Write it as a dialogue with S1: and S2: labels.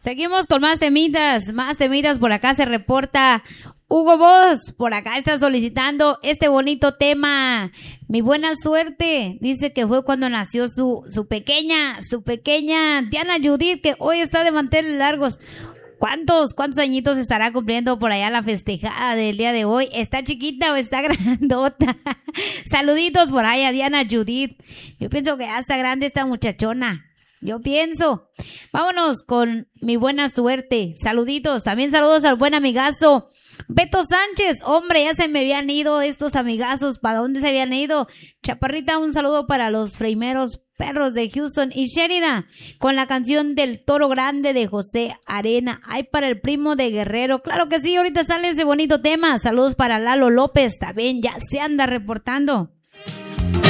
S1: Seguimos con más temitas, por acá se reporta Hugo Boss, por acá está solicitando este bonito tema, Mi Buena Suerte, dice que fue cuando nació su pequeña Diana Judith, que hoy está de manteles largos. ¿Cuántos añitos estará cumpliendo por allá la festejada del día de hoy? ¿Está chiquita o está grandota? Saluditos por ahí a Diana Judith. Yo pienso que ya está grande esta muchachona. Yo pienso. Vámonos con Mi Buena Suerte. Saluditos. También saludos al buen amigazo Beto Sánchez. Hombre, ya se me habían ido estos amigazos. ¿Para dónde se habían ido? Chaparrita, un saludo para los freimeros perros de Houston y Sheridan con la canción del Toro Grande de José Arena. Ay, para el primo de Guerrero. Claro que sí, ahorita sale ese bonito tema. Saludos para Lalo López. También ya se anda reportando.